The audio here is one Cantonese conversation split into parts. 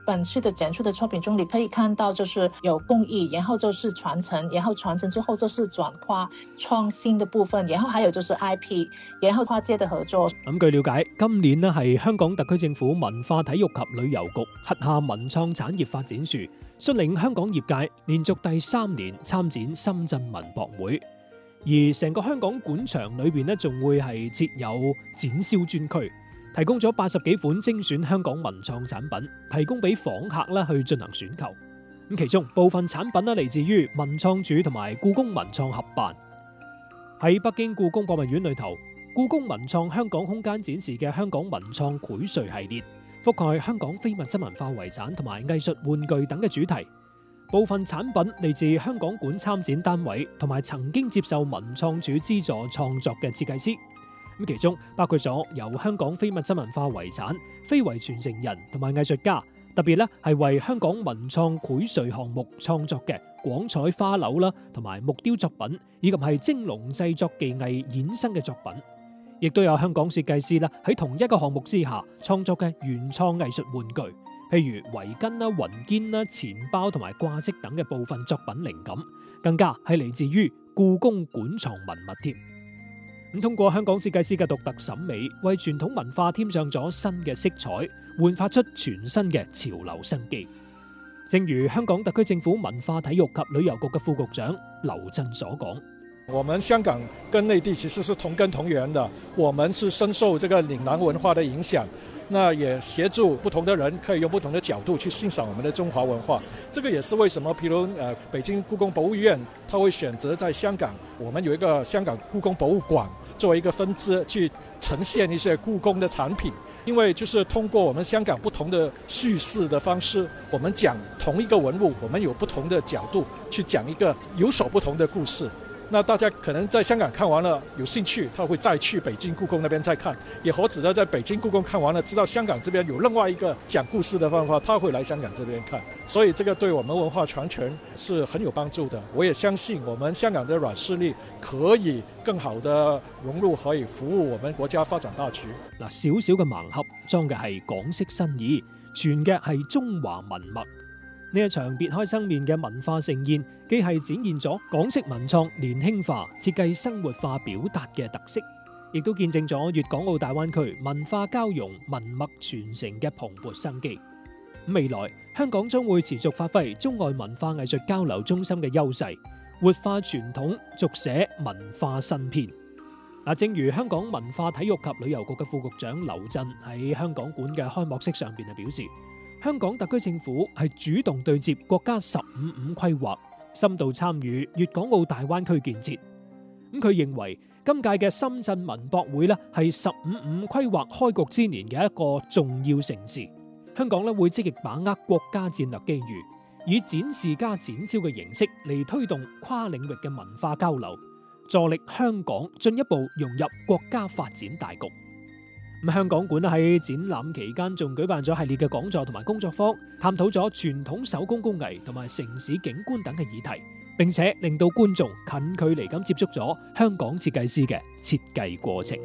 本書的展出的作品中，你可以看到就是有工艺，然後就是傳承，然後傳承之後就是轉化創新的部分，然後還有就是 IP， 然後跨界的合作。 據了解，今年呢係香港特區政府文化體育及旅遊局轄下文創產業發展處率領香港業界連續第3年參展深圳文博會，而成個香港館場裏邊呢仲會係設有展銷專區，提供咗80幾款精選香港文創產品，提供俾訪客啦去進行選購。咁其中部分產品呢嚟自於文創署同埋故宮文創合辦。喺北京故宮博物院裏頭，故宮文創香港空間展示嘅香港文創薈萃系列，覆蓋香港非物質文化遺產同埋藝術玩具等嘅主題。部分產品嚟自香港館參展單位同埋曾經接受文創署資助創作嘅設計師。咁其中包括咗由香港非物質文化遺產、非遺傳承人同埋藝術家，特別咧係為香港文創薈萃項目創作嘅廣彩花柳啦，同埋木雕作品，以及係蒸籠製作技藝衍生嘅作品。亦都有香港設計師啦喺同一個項目之下創作嘅原創藝術玩具，譬如圍巾啦、雲肩啦、錢包同埋掛飾等嘅部分作品靈感，更加係嚟自於故宮館藏文物添。咁通過香港設計師嘅獨特審美，為傳統文化添上咗新嘅色彩，煥發出全新嘅潮流生機。正如香港特區政府文化體育及旅遊局嘅副局長劉震所講。 我們香港跟內地其實是同根同源的，我們是深受這個嶺南文化的影響，那也協助不同的人可以用不同的角度去欣賞我們的中華文化。這個也是為什麼譬如北京故宮博物院他會選擇在香港，我們有一個香港故宮博物館作為一個分支去呈現一些故宮的產品，因為就是通過我們香港不同的敘事的方式，我們講同一個文物，我們有不同的角度去講一個有所不同的故事。那大家可能在香港看完了有興趣，他會再去北京故宮那邊再看，也或者呢在北京故宮看完了知道香港這邊有另外一個講故事的方法，他會來香港這邊看，所以這個對我們文化傳承是很有幫助的。我也相信我們香港的軟實力可以更好的融入，可以服務我們國家發展大局。 嗱，小小嘅盲盒裝嘅係港式新意，傳嘅係中華文脈。呢一場別開生面嘅文化盛宴，既係展現咗港式文創年輕化、設計生活化表達嘅特色，亦都見證咗粵港澳大灣區文化交融、文脈傳承嘅蓬勃生機。未來香港將會持續發揮中外文化藝術交流中心嘅優勢，活化傳統，續寫文化新篇。正如香港文化體育及旅遊局嘅副局長劉震喺香港館嘅開幕式上邊表示，香港特區政府係主動對接國家15+5規劃，深度參與粵港澳大灣區建設。佢認為今屆嘅深圳文博會咧係15+5規劃開局之年嘅一個重要盛事。香港咧會積極把握國家戰略機遇，以展示加展銷嘅形式嚟推動跨領域嘅文化交流，助力香港進一步融入國家發展大局。香港館喺展覽期間仲舉辦咗系列嘅講座同埋工作坊，探討咗傳統手工工藝同埋城市景觀等嘅議題，並且令到觀眾近距離咁接觸咗香港設計師嘅設計過程。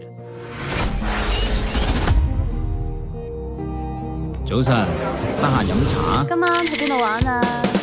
早晨，得閒飲茶？ 今晚去邊度玩啊？